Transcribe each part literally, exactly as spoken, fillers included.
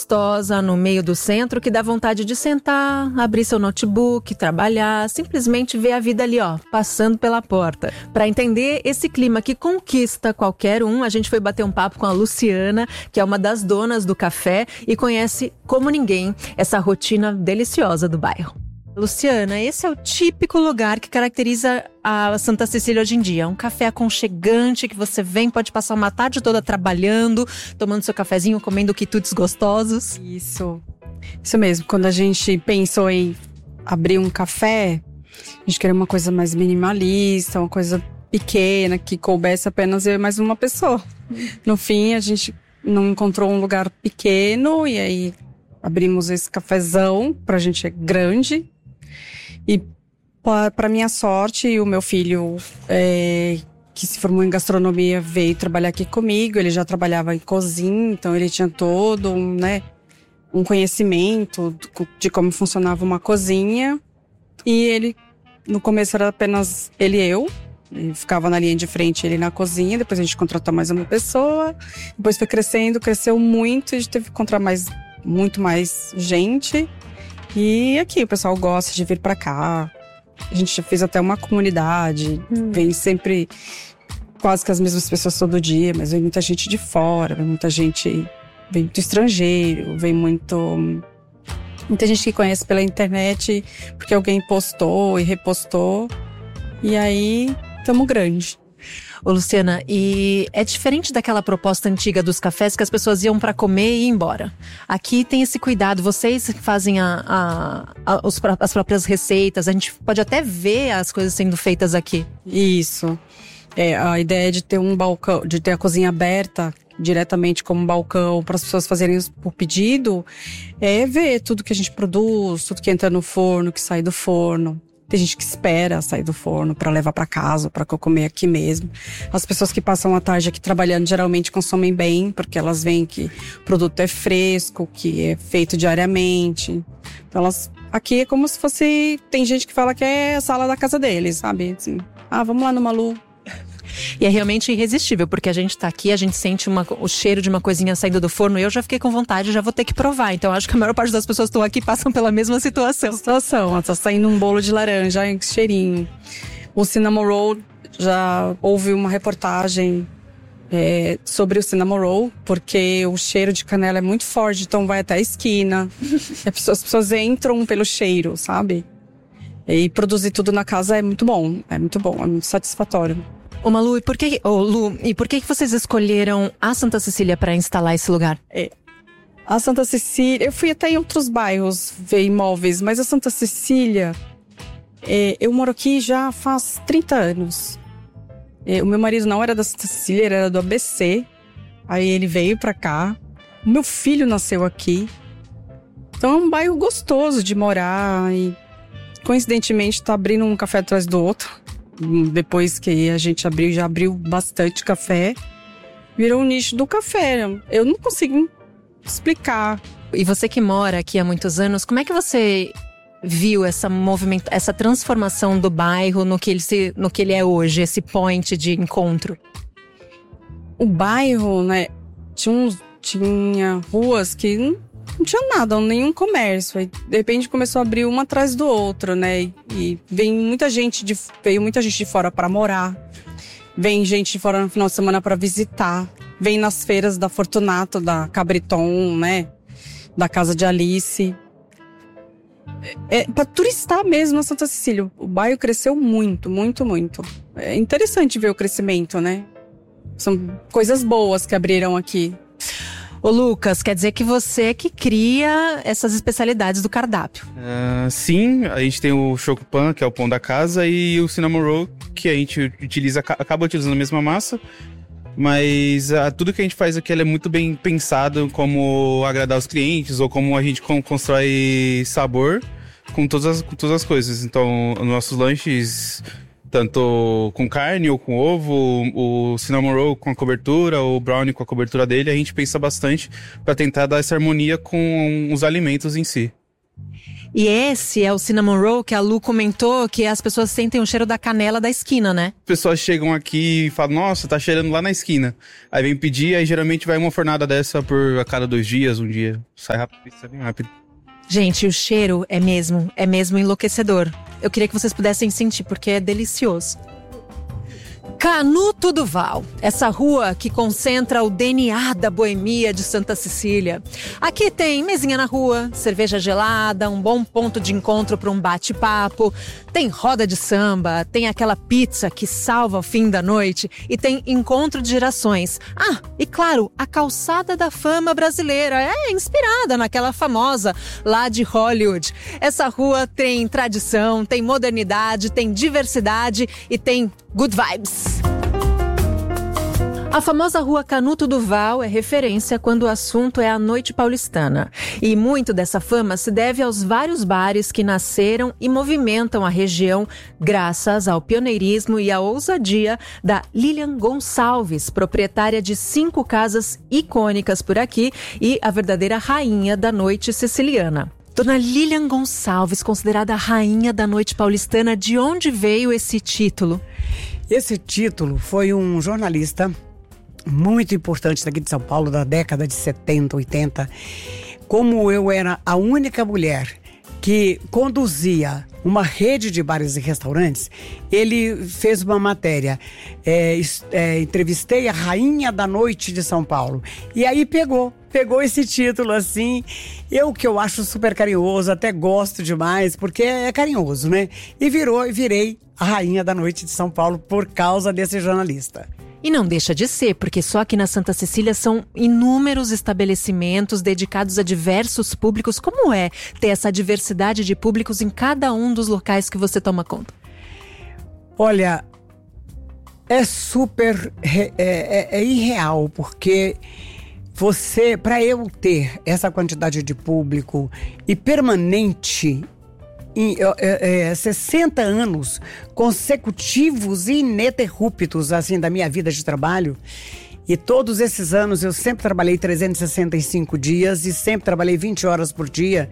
gostosa no meio do centro que dá vontade de sentar, abrir seu notebook, trabalhar, simplesmente ver a vida ali, ó, passando pela porta. Para entender esse clima que conquista qualquer um, a gente foi bater um papo com a Luciana, que é uma das donas do café e conhece como ninguém essa rotina deliciosa do bairro. Luciana, esse é o típico lugar que caracteriza a Santa Cecília hoje em dia. Um café aconchegante que você vem, pode passar uma tarde toda trabalhando, tomando seu cafezinho, comendo quitutes gostosos. Isso, isso mesmo. Quando a gente pensou em abrir um café, a gente queria uma coisa mais minimalista, uma coisa pequena, que coubesse apenas eu e mais uma pessoa. No fim, a gente não encontrou um lugar pequeno e aí abrimos esse cafezão, pra gente é grande. E para minha sorte, o meu filho, é, que se formou em gastronomia, veio trabalhar aqui comigo. Ele já trabalhava em cozinha, então ele tinha todo um, né, um conhecimento de como funcionava uma cozinha. E ele, no começo era apenas ele e eu. Ele ficava na linha de frente, ele na cozinha. Depois a gente contratou mais uma pessoa. Depois foi crescendo, cresceu muito. A gente teve que encontrar mais, muito mais gente. E aqui o pessoal gosta de vir pra cá. A gente já fez até uma comunidade. Hum. Vem sempre quase que as mesmas pessoas todo dia, mas vem muita gente de fora, vem muita gente, vem muito estrangeiro, vem muito muita gente que conhece pela internet porque alguém postou e repostou. E aí, tamo grande. Ô Luciana, e é diferente daquela proposta antiga dos cafés que as pessoas iam pra comer e ir embora. Aqui tem esse cuidado, vocês fazem a, a, a, os, as próprias receitas, a gente pode até ver as coisas sendo feitas aqui. Isso. É, a ideia de ter um balcão, de ter a cozinha aberta diretamente como balcão para as pessoas fazerem por pedido, é ver tudo que a gente produz, tudo que entra no forno, que sai do forno. Tem gente que espera sair do forno para levar para casa, para comer aqui mesmo. As pessoas que passam a tarde aqui trabalhando geralmente consomem bem, porque elas veem que o produto é fresco, que é feito diariamente. Então elas, aqui é como se fosse, tem gente que fala que é a sala da casa deles, sabe? Assim, ah, vamos lá no Malu. E é realmente irresistível, porque a gente tá aqui, a gente sente uma, o cheiro de uma coisinha saindo do forno. Eu já fiquei com vontade, já vou ter que provar. Então acho que a maior parte das pessoas que estão aqui passam pela mesma situação. Situação, tá saindo um bolo de laranja, cheirinho. O Cinnamon Roll, já houve uma reportagem é, sobre o Cinnamon Roll, porque o cheiro de canela é muito forte, então vai até a esquina. As pessoas, as pessoas entram pelo cheiro, sabe? E produzir tudo na casa é muito bom, é muito bom, é muito satisfatório. Ô Malu, e por que, ô Lu, e por que vocês escolheram a Santa Cecília para instalar esse lugar? É, a Santa Cecília, eu fui até em outros bairros ver imóveis, mas a Santa Cecília, é, eu moro aqui já faz trinta anos. É, o meu marido não era da Santa Cecília, ele era do A B C, aí ele veio pra cá. O meu filho nasceu aqui, então é um bairro gostoso de morar e coincidentemente tá abrindo um café atrás do outro. Depois que a gente abriu, já abriu bastante café. Virou um nicho do café. Eu não consigo explicar. E você que mora aqui há muitos anos, como é que você viu essa movimento, essa transformação do bairro no que ele, se, no que ele é hoje, esse point de encontro? O bairro, né, tinha, uns, tinha ruas que não, não tinha nada, nenhum comércio. Aí, de repente começou a abrir uma atrás do outro, né? E, e vem muita gente de, veio muita gente de fora para morar. Vem gente de fora no final de semana para visitar. Vem nas feiras da Fortunato, da Cabriton, né? Da Casa de Alice. É, é para turistar mesmo na Santa Cecília. O bairro cresceu muito, muito, muito. É interessante ver o crescimento, né? São coisas boas que abriram aqui. Ô Lucas, quer dizer que você que cria essas especialidades do cardápio? Uh, sim, a gente tem o choco pan, que é o pão da casa, e o cinnamon roll, que a gente utiliza, acaba utilizando a mesma massa, mas uh, tudo que a gente faz aqui é muito bem pensado como agradar os clientes ou como a gente constrói sabor com todas as, com todas as coisas. Então, os nossos lanches, tanto com carne ou com ovo, o cinnamon roll com a cobertura, o brownie com a cobertura dele, a gente pensa bastante para tentar dar essa harmonia com os alimentos em si. E esse é o cinnamon roll que a Lu comentou, que as pessoas sentem o cheiro da canela da esquina, né? As pessoas chegam aqui e falam, nossa, tá cheirando lá na esquina. Aí vem pedir, aí geralmente vai uma fornada dessa por a cada dois dias, um dia. Sai rápido, sai bem rápido. Gente, o cheiro é mesmo, é mesmo enlouquecedor. Eu queria que vocês pudessem sentir, porque é delicioso. Canuto do Val, essa rua que concentra o D N A da boemia de Santa Cecília. Aqui tem mesinha na rua, cerveja gelada, um bom ponto de encontro para um bate-papo, tem roda de samba, tem aquela pizza que salva o fim da noite e tem encontro de gerações. Ah, e claro, a calçada da fama brasileira, é inspirada naquela famosa lá de Hollywood. Essa rua tem tradição, tem modernidade, tem diversidade e tem good vibes. A famosa Rua Canuto do Val é referência quando o assunto é a noite paulistana. E muito dessa fama se deve aos vários bares que nasceram e movimentam a região graças ao pioneirismo e à ousadia da Lilian Gonçalves, proprietária de cinco casas icônicas por aqui e a verdadeira rainha da noite siciliana. Dona Lilian Gonçalves, considerada a rainha da noite paulistana, de onde veio esse título? Esse título foi um jornalista muito importante daqui de São Paulo, da década de setenta, oitenta. Como eu era a única mulher que conduzia uma rede de bares e restaurantes, ele fez uma matéria, é, é, entrevistei a rainha da noite de São Paulo. E aí pegou, pegou esse título assim, eu que eu acho super carinhoso, até gosto demais, porque é carinhoso, né? E virou, virei a rainha da noite de São Paulo por causa desse jornalista. E não deixa de ser, porque só aqui na Santa Cecília são inúmeros estabelecimentos dedicados a diversos públicos. Como é ter essa diversidade de públicos em cada um dos locais que você toma conta? Olha, é super, é, é, é irreal, porque você, para eu ter essa quantidade de público e permanente, Em, é, é, sessenta anos consecutivos e ininterruptos assim, da minha vida de trabalho, e todos esses anos eu sempre trabalhei trezentos e sessenta e cinco dias e sempre trabalhei vinte horas por dia,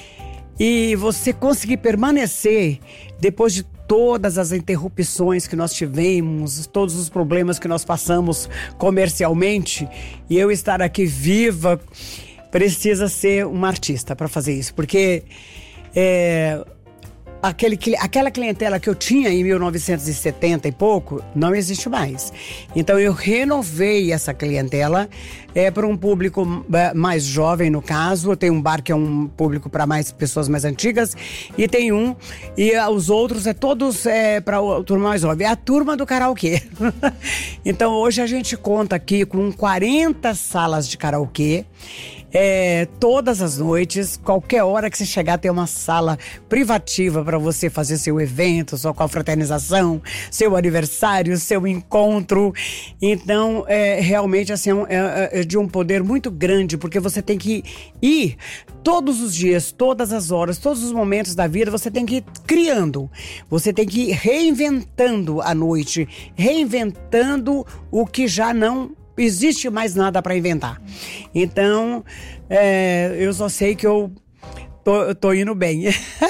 e você conseguir permanecer depois de todas as interrupções que nós tivemos, todos os problemas que nós passamos comercialmente, e eu estar aqui viva, precisa ser uma artista para fazer isso, porque É, aquele, aquela clientela que eu tinha em mil novecentos e setenta e pouco não existe mais. Então eu renovei essa clientela é, para um público mais jovem, no caso. Eu tenho um bar que é um público para mais pessoas mais antigas, e tem um, e os outros é todos é, para a turma mais jovem. É a turma do karaokê. Então hoje a gente conta aqui com quarenta salas de karaokê. É, todas as noites, qualquer hora que você chegar, tem uma sala privativa para você fazer seu evento, sua confraternização, seu aniversário, seu encontro. Então, é, realmente, assim, é, é de um poder muito grande, porque você tem que ir todos os dias, todas as horas, todos os momentos da vida, você tem que ir criando. Você tem que ir reinventando a noite, reinventando o que já não existe mais nada para inventar. Então, é, eu só sei que eu tô, tô indo bem.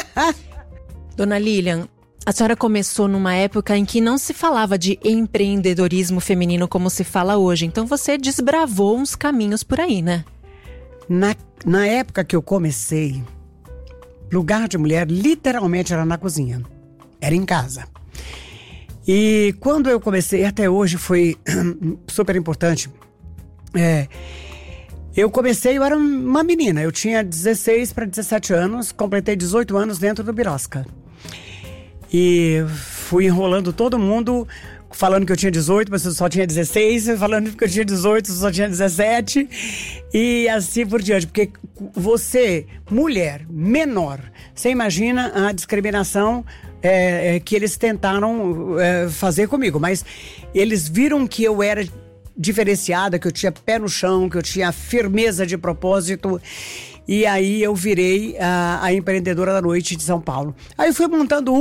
Dona Lilian, a senhora começou numa época em que não se falava de empreendedorismo feminino como se fala hoje. Então você desbravou uns caminhos por aí, né? Na, na época que eu comecei, lugar de mulher literalmente era na cozinha. Era em casa. E quando eu comecei, até hoje foi super importante, é, eu comecei, eu era uma menina, eu tinha dezesseis para dezessete anos, completei dezoito anos dentro do Birosca. E fui enrolando todo mundo, falando que eu tinha dezoito, mas eu só tinha dezesseis, falando que eu tinha dezoito, eu só tinha dezessete, e assim por diante. Porque você, mulher, menor, você imagina a discriminação É, é, que eles tentaram é, fazer comigo, mas eles viram que eu era diferenciada, que eu tinha pé no chão, que eu tinha firmeza de propósito, e aí eu virei a, a empreendedora da noite de São Paulo. Aí eu fui montando uma,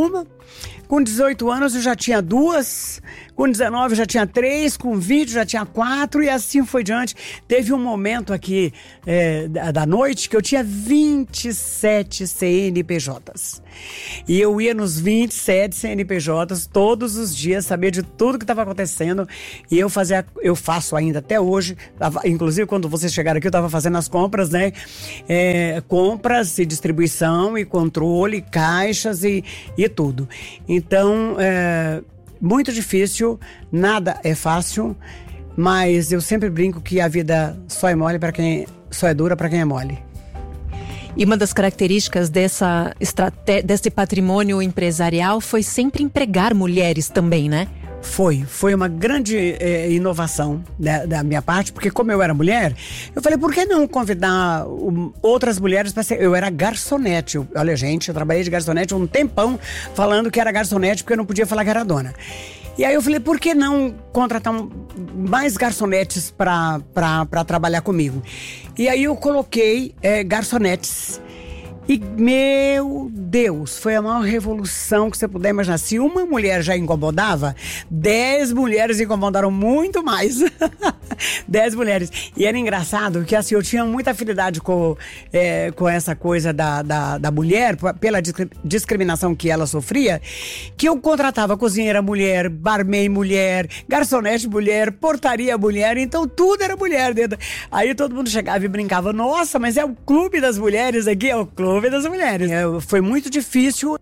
Com dezoito anos eu já tinha duas, com dezenove eu já tinha três, com vinte eu já tinha quatro e assim foi diante. Teve um momento aqui é, da, da noite que eu tinha vinte e sete C N P Js. E eu ia nos vinte e sete C N P Js todos os dias, saber de tudo que estava acontecendo. E eu fazia, eu faço ainda até hoje, tava, inclusive quando vocês chegaram aqui eu estava fazendo as compras, né? É, compras e distribuição e controle, caixas e, e tudo. Então, é muito difícil, nada é fácil, mas eu sempre brinco que a vida só é mole para quem só é dura para quem é mole. E uma das características dessa estrate... desse patrimônio empresarial foi sempre empregar mulheres também, né? Foi, foi uma grande eh, inovação da, da minha parte, porque como eu era mulher, eu falei, por que não convidar um, outras mulheres para ser... Eu era garçonete, eu, olha gente, eu trabalhei de garçonete um tempão falando que era garçonete porque eu não podia falar que era dona. E aí eu falei, por que não contratar um, mais garçonetes para trabalhar comigo? E aí eu coloquei eh, garçonetes. E, meu Deus, foi a maior revolução que você puder imaginar. Se uma mulher já incomodava, dez mulheres incomodaram muito mais. Dez mulheres. E era engraçado que, assim, eu tinha muita afinidade com, é, com essa coisa da, da, da mulher, pela discriminação que ela sofria, que eu contratava cozinheira mulher, barman mulher, garçonete mulher, portaria mulher, então tudo era mulher dentro. Aí todo mundo chegava e brincava, nossa, mas é o clube das mulheres aqui, é o clube das mulheres. É, foi muito difícil.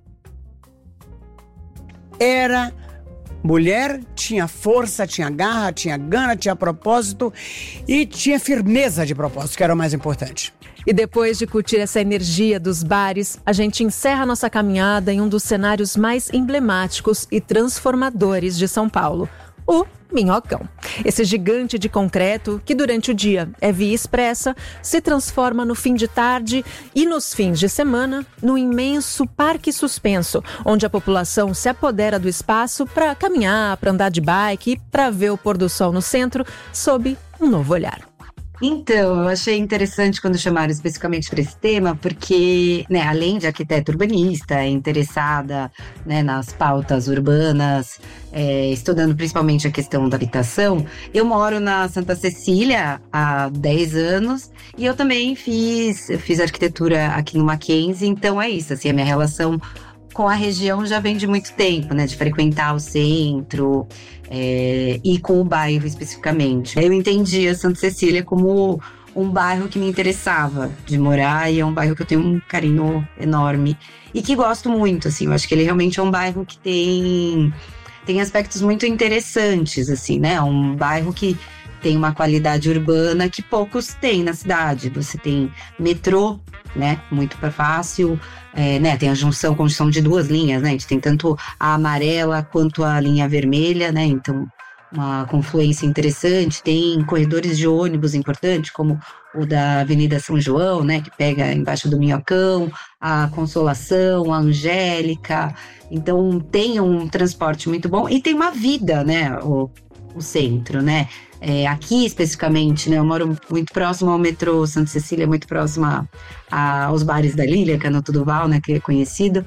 Era mulher, tinha força, tinha garra, tinha gana, tinha propósito e tinha firmeza de propósito, que era o mais importante. E depois de curtir essa energia dos bares, a gente encerra nossa caminhada em um dos cenários mais emblemáticos e transformadores de São Paulo, o Minhocão. Esse gigante de concreto que durante o dia é via expressa, se transforma no fim de tarde e nos fins de semana no imenso parque suspenso, onde a população se apodera do espaço para caminhar, para andar de bike e para ver o pôr do sol no centro sob um novo olhar. Então, eu achei interessante quando chamaram especificamente para esse tema, porque, né, além de arquiteta urbanista, interessada, né, nas pautas urbanas, é, estudando principalmente a questão da habitação, eu moro na Santa Cecília há dez anos e eu também fiz, eu fiz arquitetura aqui no Mackenzie, então é isso, assim, a minha relação com a região já vem de muito tempo, né? De frequentar o centro é, e com o bairro especificamente. Eu entendi a Santa Cecília como um bairro que me interessava de morar e é um bairro que eu tenho um carinho enorme e que gosto muito, assim. Eu acho que ele realmente é um bairro que tem, tem aspectos muito interessantes, assim, né? Um bairro que tem uma qualidade urbana que poucos têm na cidade. Você tem metrô, né? Muito fácil. É, né, tem a junção, conjunção de duas linhas, né? A gente tem tanto a amarela quanto a linha vermelha, né? Então, uma confluência interessante. Tem corredores de ônibus importantes, como o da Avenida São João, né? Que pega embaixo do Minhocão, a Consolação, a Angélica. Então, tem um transporte muito bom e tem uma vida, né? O, o centro, né? É, aqui especificamente, né, eu moro muito próximo ao metrô Santa Cecília, muito próximo a, a, aos bares da Lília, Canuto do Val, né, que é conhecido.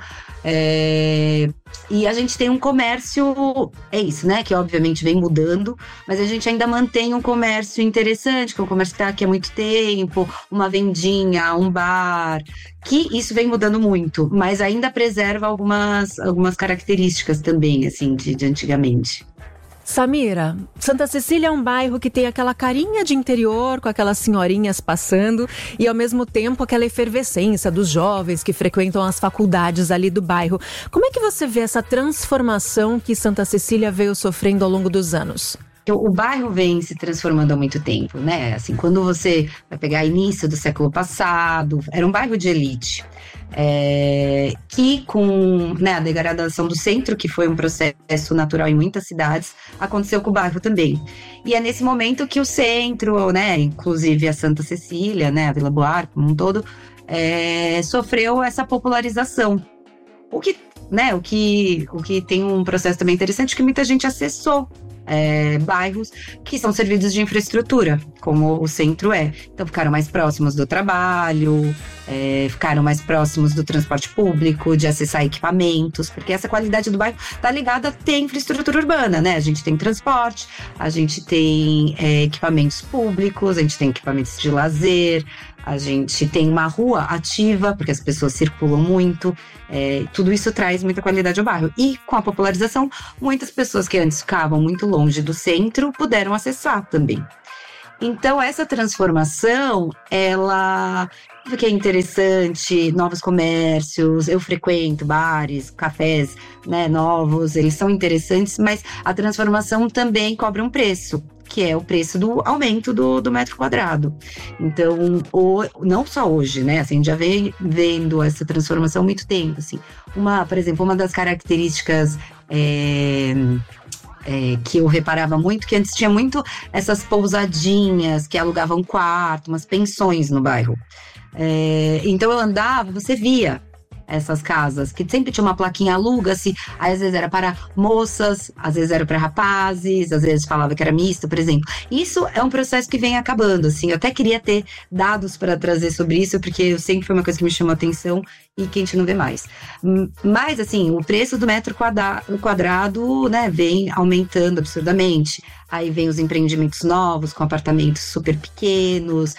É, e a gente tem um comércio, é isso, né, que obviamente vem mudando, mas a gente ainda mantém um comércio interessante, que é um comércio que está aqui há muito tempo, uma vendinha, um bar, que isso vem mudando muito, mas ainda preserva algumas, algumas características também, assim, de, de antigamente. Samira, Santa Cecília é um bairro que tem aquela carinha de interior, com aquelas senhorinhas passando e ao mesmo tempo aquela efervescência dos jovens que frequentam as faculdades ali do bairro. Como é que você vê essa transformação que Santa Cecília veio sofrendo ao longo dos anos? O bairro vem se transformando há muito tempo, né? Assim, quando você vai pegar início do século passado, era um bairro de elite. É, que com, né, a degradação do centro, que foi um processo natural em muitas cidades, aconteceu com o bairro também. E é nesse momento que o centro, né, inclusive a Santa Cecília, né, a Vila Buarque como um todo, é, sofreu essa popularização. O que, né, o, que, o que tem um processo também interessante, que muita gente acessou É, bairros que são servidos de infraestrutura, como o centro é. Então ficaram mais próximos do trabalho, é, ficaram mais próximos do transporte público, de acessar equipamentos, porque essa qualidade do bairro está ligada a ter infraestrutura urbana, né? A gente tem transporte, a gente tem é, equipamentos públicos, a gente tem equipamentos de lazer, a gente tem uma rua ativa, porque as pessoas circulam muito, é, tudo isso traz muita qualidade ao bairro. E com a popularização, muitas pessoas que antes ficavam muito longe do centro puderam acessar também. Então, essa transformação, ela que é interessante, novos comércios, eu frequento bares, cafés, né, novos, eles são interessantes, mas a transformação também cobra um preço, que é o preço do aumento do, do metro quadrado. Então, o, não só hoje, né, assim, a gente já vem vendo essa transformação há muito tempo, assim. Uma, por exemplo, uma das características é, é, que eu reparava muito, que antes tinha muito essas pousadinhas que alugavam quarto, umas pensões no bairro. É, então eu andava, você via essas casas, que sempre tinha uma plaquinha aluga-se, aí às vezes era para moças, às vezes era para rapazes, às vezes falava que era misto, por exemplo. Isso é um processo que vem acabando, assim, eu até queria ter dados para trazer sobre isso, porque sempre foi uma coisa que me chamou a atenção e que a gente não vê mais. Mas, assim, o preço do metro quadrado, né, vem aumentando absurdamente. Aí vem os empreendimentos novos, com apartamentos super pequenos,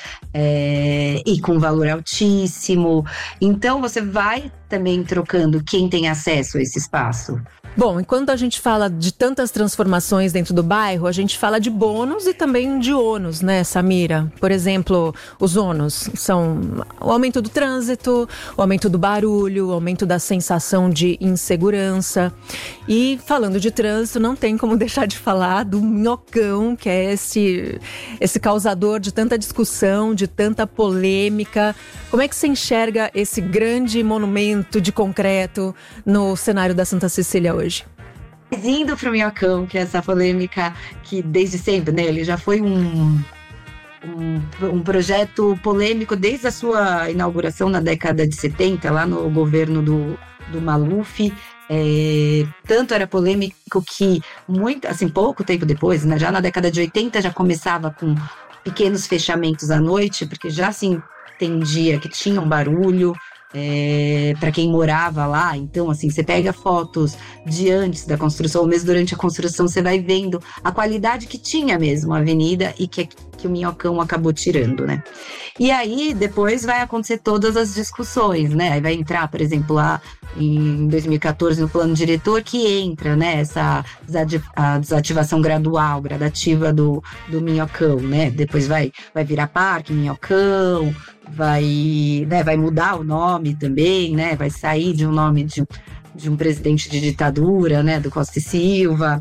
é, e com valor altíssimo. Então, você vai também trocando quem tem acesso a esse espaço. Bom, enquanto a gente fala de tantas transformações dentro do bairro, a gente fala de bônus e também de ônus, né, Samira? Por exemplo, os ônus são o aumento do trânsito, o aumento do barulho, o aumento da sensação de insegurança. E falando de trânsito, não tem como deixar de falar do Minhocão, que é esse, esse causador de tanta discussão, de tanta polêmica. Como é que você enxerga esse grande monumento de concreto no cenário da Santa Cecília hoje? Indo para o Minhocão, que é essa polêmica que desde sempre, né, ele já foi um, um, um projeto polêmico desde a sua inauguração na década de setenta, lá no governo do, do Maluf. É, tanto era polêmico que, muito, assim, pouco tempo depois, né, já na década de oitenta, já começava com pequenos fechamentos à noite, porque já se entendia que tinha um barulho. É, para quem morava lá, então assim, você pega fotos de antes da construção, ou mesmo durante a construção, você vai vendo a qualidade que tinha mesmo a avenida e que, que o Minhocão acabou tirando, né? E aí, depois vai acontecer todas as discussões, né? Aí vai entrar, por exemplo, lá em dois mil e quatorze, no plano diretor, que entra, né, essa a desativação gradual, gradativa do, do Minhocão, né? Depois vai, vai virar Parque Minhocão, vai, né, vai mudar o nome também, né? Vai sair de um nome de, de um presidente de ditadura, né? Do Costa e Silva,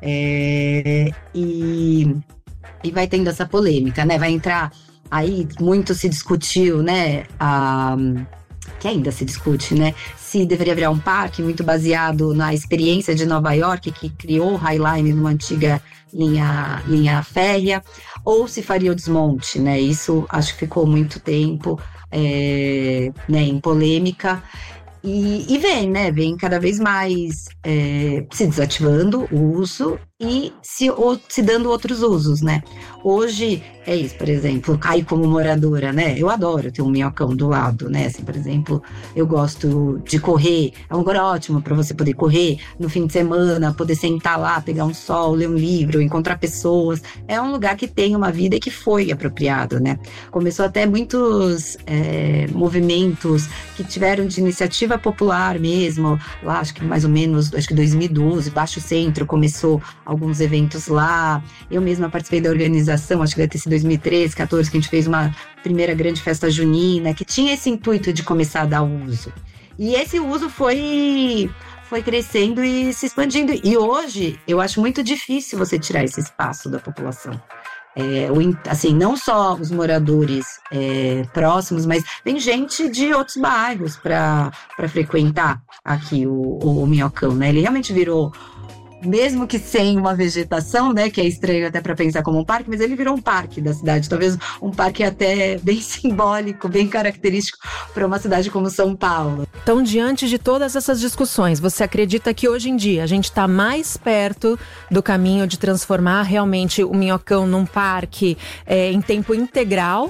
é, e, e vai tendo essa polêmica, né? Vai entrar, aí muito se discutiu, né? A, que ainda se discute, né? Se deveria virar um parque muito baseado na experiência de Nova York, que criou o High Line numa antiga linha, linha férrea, ou se faria o desmonte, né? Isso acho que ficou muito tempo é, né, em polêmica. E, e vem, né? Vem cada vez mais é, se desativando o uso e se, ou, se dando outros usos, né? Hoje é isso, por exemplo, aí como moradora, né? Eu adoro ter um Minhocão do lado, né? Assim, por exemplo, eu gosto de correr, é um lugar ótimo para você poder correr no fim de semana, poder sentar lá, pegar um sol, ler um livro, encontrar pessoas. É um lugar que tem uma vida e que foi apropriado, né? Começou até muitos é, movimentos que tiveram de iniciativa popular mesmo, lá acho que mais ou menos, acho que dois mil e doze, Baixo Centro começou alguns eventos lá, eu mesma participei da organização, acho que deve ter sido dois mil e treze, quatorze, que a gente fez uma primeira grande festa junina, que tinha esse intuito de começar a dar uso. E esse uso foi, foi crescendo e se expandindo, e hoje eu acho muito difícil você tirar esse espaço da população. É, assim, não só os moradores é, próximos, mas vem gente de outros bairros para frequentar aqui o, o, o Minhocão, né? Ele realmente virou, mesmo que sem uma vegetação, né, que é estranho até para pensar como um parque, mas ele virou um parque da cidade, talvez um parque até bem simbólico, bem característico para uma cidade como São Paulo. Então, diante de todas essas discussões, você acredita que hoje em dia a gente está mais perto do caminho de transformar realmente o Minhocão num parque é, em tempo integral?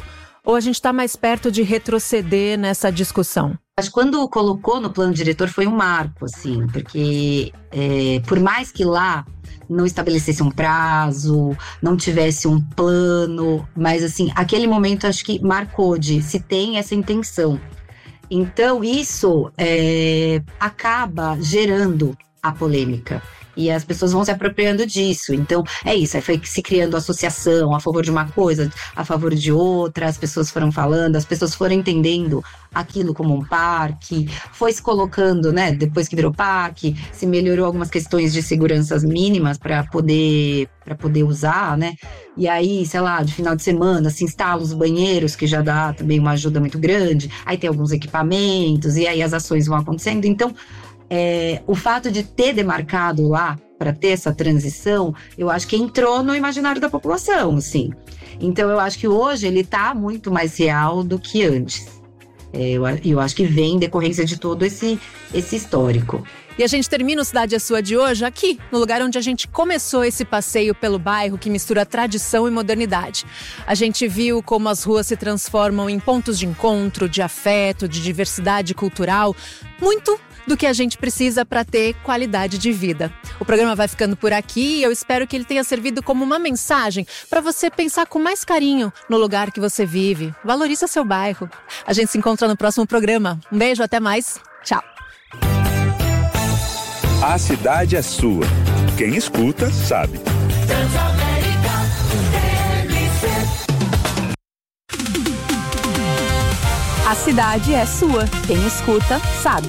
Ou a gente está mais perto de retroceder nessa discussão? Acho que quando colocou no plano diretor foi um marco, assim, porque é, por mais que lá não estabelecesse um prazo, não tivesse um plano, mas assim, aquele momento acho que marcou de se tem essa intenção. Então isso é, acaba gerando a polêmica. E as pessoas vão se apropriando disso. Então, é isso. Aí foi se criando associação a favor de uma coisa, a favor de outra. As pessoas foram falando, as pessoas foram entendendo aquilo como um parque. Foi se colocando, né? Depois que virou parque, se melhorou algumas questões de seguranças mínimas para poder, para poder usar, né? E aí, sei lá, de final de semana, se instala os banheiros, que já dá também uma ajuda muito grande. Aí tem alguns equipamentos, e aí as ações vão acontecendo. Então, É, o fato de ter demarcado lá para ter essa transição, eu acho que entrou no imaginário da população, assim. Então eu acho que hoje ele está muito mais real do que antes. É, eu, eu acho que vem em decorrência de todo esse, esse histórico. E a gente termina o Cidade é Sua de hoje aqui, no lugar onde a gente começou esse passeio pelo bairro que mistura tradição e modernidade. A gente viu como as ruas se transformam em pontos de encontro, de afeto, de diversidade cultural, muito do que a gente precisa para ter qualidade de vida. O programa vai ficando por aqui e eu espero que ele tenha servido como uma mensagem para você pensar com mais carinho no lugar que você vive. Valoriza seu bairro. A gente se encontra no próximo programa. Um beijo, até mais. Tchau. A cidade é sua. Quem escuta, sabe. A cidade é sua. Quem escuta, sabe.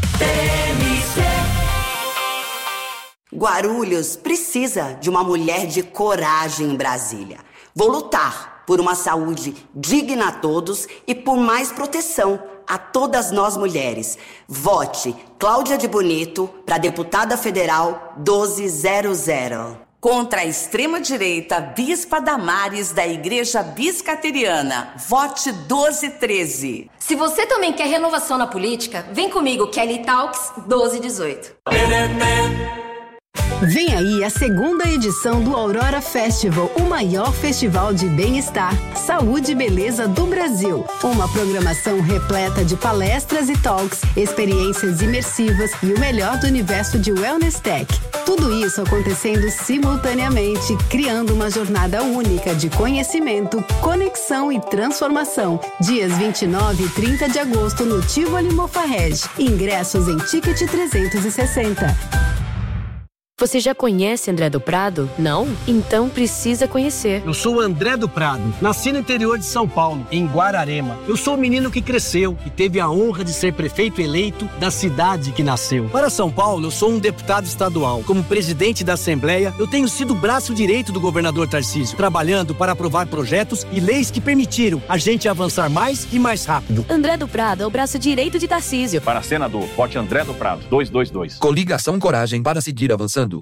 Guarulhos precisa de uma mulher de coragem em Brasília. Vou lutar por uma saúde digna a todos e por mais proteção a todas nós mulheres. Vote Cláudia de Bonito para deputada federal doze zero zero. Contra a extrema-direita, Bispa Damares da Igreja Biscateriana. Vote doze treze. Se você também quer renovação na política, vem comigo, Kelly Talks doze dezoito. Vem aí a segunda edição do Aurora Festival, o maior festival de bem-estar, saúde e beleza do Brasil. Uma programação repleta de palestras e talks, experiências imersivas e o melhor do universo de Wellness Tech. Tudo isso acontecendo simultaneamente, criando uma jornada única de conhecimento, conexão e transformação. Dias vinte e nove e trinta de agosto no Tivoli Mofarrege. Ingressos em Ticket trezentos e sessenta. Você já conhece André do Prado? Não? Então precisa conhecer. Eu sou André do Prado, nasci no interior de São Paulo, em Guararema. Eu sou o menino que cresceu e teve a honra de ser prefeito eleito da cidade que nasceu. Para São Paulo, eu sou um deputado estadual. Como presidente da Assembleia, eu tenho sido o braço direito do governador Tarcísio, trabalhando para aprovar projetos e leis que permitiram a gente avançar mais e mais rápido. André do Prado é o braço direito de Tarcísio. Para senador, vote André do Prado, dois dois dois. Coligação Coragem para seguir avançando.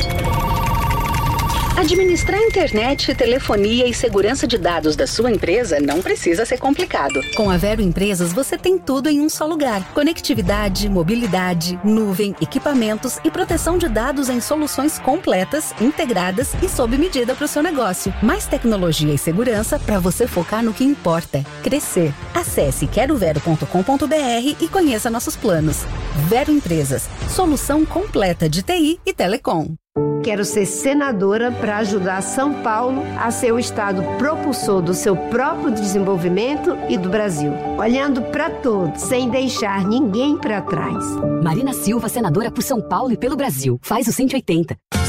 Administrar internet, telefonia e segurança de dados da sua empresa não precisa ser complicado. Com a Vero Empresas, você tem tudo em um só lugar. Conectividade, mobilidade, nuvem, equipamentos e proteção de dados em soluções completas, integradas e sob medida para o seu negócio. Mais tecnologia e segurança para você focar no que importa: crescer. Acesse quero vero ponto com ponto br e conheça nossos planos. Vero Empresas, solução completa de T I e telecom. Quero ser senadora para ajudar São Paulo a ser o estado propulsor do seu próprio desenvolvimento e do Brasil, olhando para todos, sem deixar ninguém para trás. Marina Silva, senadora por São Paulo e pelo Brasil. Faz o cento e oitenta.